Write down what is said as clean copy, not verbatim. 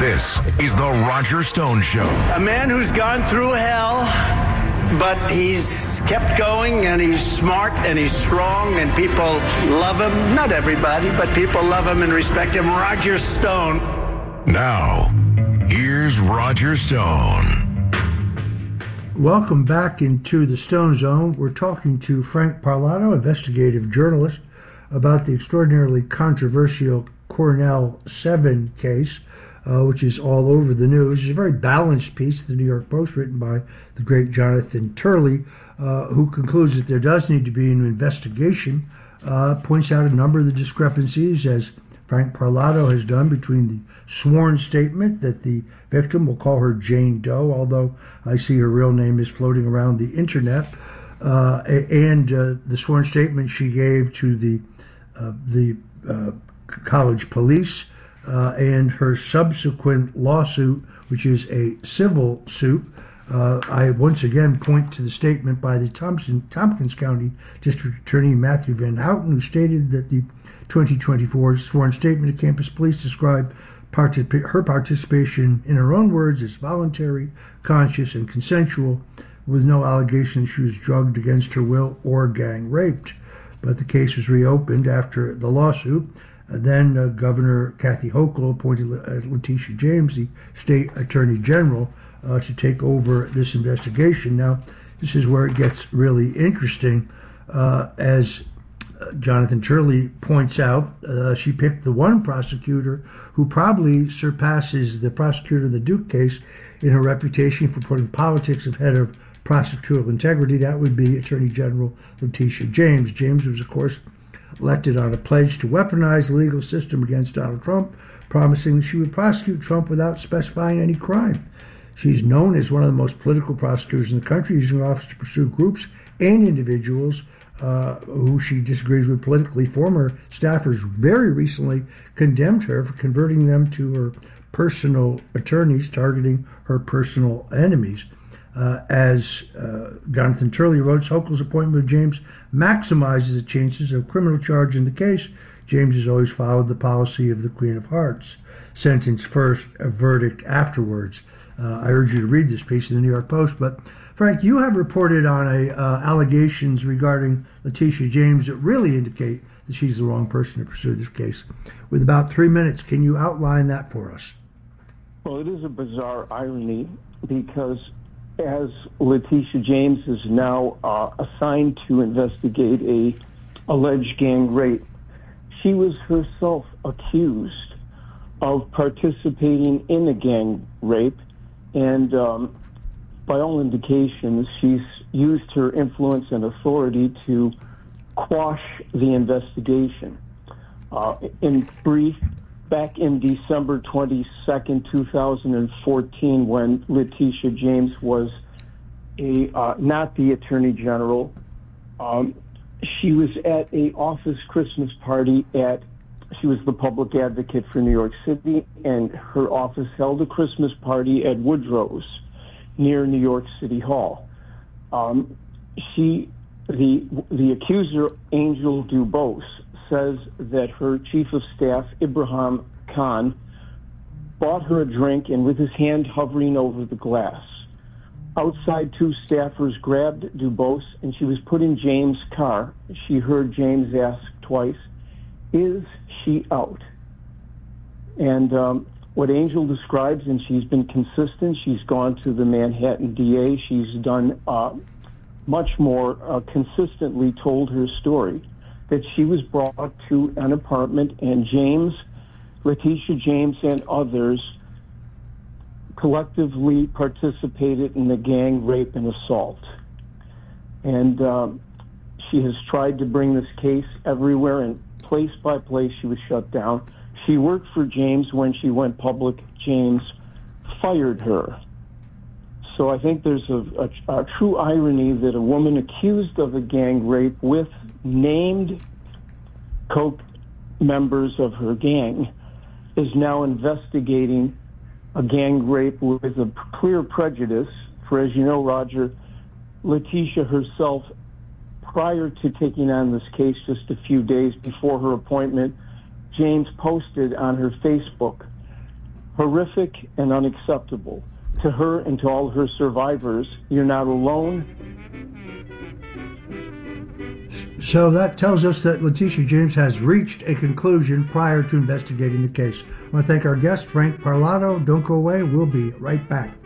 This is the Roger Stone Show. A man who's gone through hell, but he's kept going, and he's smart, and he's strong, and people love him. Not everybody, but people love him and respect him. Roger Stone. Now, here's Roger Stone. Welcome back into the Stone Zone. We're talking to Frank Parlato, investigative journalist, about the extraordinarily controversial Cornell 7 case, which is all over the news. It's a very balanced piece, the New York Post, written by the great Jonathan Turley, who concludes that there does need to be an investigation, points out a number of the discrepancies, as Frank Parlato has done, between the sworn statement that the victim, we'll call her Jane Doe, although I see her real name is floating around the internet, and the sworn statement she gave to the college police, and her subsequent lawsuit, which is a civil suit. I once again point to the statement by the Tompkins County District Attorney Matthew Van Houten, who stated that the 2024 sworn statement of campus police described her participation, in her own words, as voluntary, conscious, and consensual, with no allegation she was drugged against her will or gang raped. But the case was reopened after the lawsuit. Then Governor Kathy Hochul appointed Letitia James, the state attorney general, to take over this investigation. Now, this is where it gets really interesting. As Jonathan Turley points out, she picked the one prosecutor who probably surpasses the prosecutor of the Duke case in her reputation for putting politics ahead of prosecutorial integrity. That would be Attorney General Letitia James. James was, of course, elected on a pledge to weaponize the legal system against Donald Trump, promising she would prosecute Trump without specifying any crime. She's known as one of the most political prosecutors in the country, using her office to pursue groups and individuals who she disagrees with politically. Former staffers very recently condemned her for converting them to her personal attorneys, targeting her personal enemies. As Jonathan Turley wrote, Hochul's appointment of James maximizes the chances of a criminal charge in the case. James has always followed the policy of the Queen of Hearts: sentence first, a verdict afterwards. I urge you to read this piece in the New York Post. But Frank, you have reported on allegations regarding Letitia James that really indicate that she's the wrong person to pursue this case. With about 3 minutes, can you outline that for us? Well, it is a bizarre irony, because as Letitia James is now assigned to investigate a alleged gang rape, she was herself accused of participating in a gang rape, and by all indications, she's used her influence and authority to quash the investigation. In brief, back in December 22nd, 2014, when Letitia James was not the Attorney General, she was at a office Christmas party she was the public advocate for New York City, and her office held a Christmas party at Woodrow's near New York City Hall. The accuser, Angel Dubose, says that her chief of staff, Ibrahim Khan, bought her a drink, and with his hand hovering over the glass, outside, two staffers grabbed Dubose, and she was put in James' car. She heard James ask twice, "Is she out?" And what Angel describes, and she's been consistent, she's gone to the Manhattan DA, she's done much more consistently told her story, that she was brought to an apartment, and Letitia James and others collectively participated in the gang rape and assault. And she has tried to bring this case everywhere, and place by place she was shut down. She worked for James. When she went public, James fired her. So I think there's a true irony that a woman accused of a gang rape with named members of her gang is now investigating a gang rape with a clear prejudice. For, as you know, Roger, Letitia herself, prior to taking on this case, just a few days before her appointment, James posted on her Facebook horrific and unacceptable. To her and to all her survivors, you're not alone. So that tells us that Letitia James has reached a conclusion prior to investigating the case. I want to thank our guest, Frank Parlato. Don't go away. We'll be right back.